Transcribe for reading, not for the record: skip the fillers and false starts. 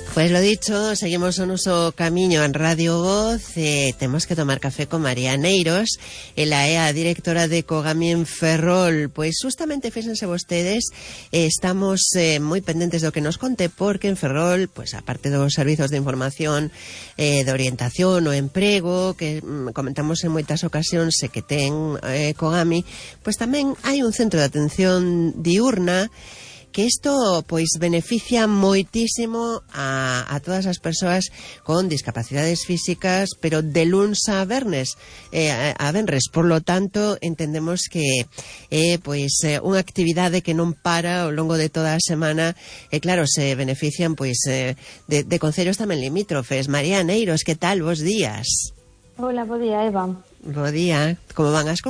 Pues lo dicho, seguimos o noso camiño en Radio Voz. Temos que tomar café con María Neiros. Ela é a directora de Cogami en Ferrol. Pois justamente, fíxense vostedes, estamos moi pendentes do que nos conte, porque en Ferrol, pois aparte dos servizos de información, de orientación o emprego, que comentamos en moitas ocasións que ten Cogami, pois tamén hai un centro de atención diurna, que isto pois beneficia moitísimo a todas as persoas con discapacidades físicas, pero de luns a venres, por lo tanto entendemos que é pois unha actividade que non para ao longo de toda a semana, e claro, se benefician pois de concellos tamén limítrofes. María Neiros, que tal? Bos días. Hola, bo día, Eva. Bo día. Como van as cousas?